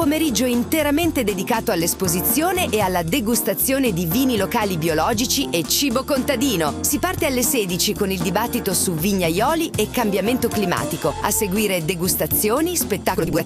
Pomeriggio interamente dedicato all'esposizione e alla degustazione di vini locali biologici e cibo contadino. Si parte alle 16 con il dibattito su vignaioli e cambiamento climatico. A seguire degustazioni, spettacolo di